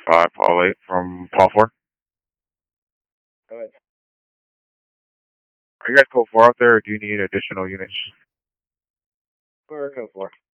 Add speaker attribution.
Speaker 1: 5, Paul 8 from Paul 4.
Speaker 2: Go ahead.
Speaker 1: Are you guys code 4 out there, or do you need additional units?
Speaker 2: We're code 4.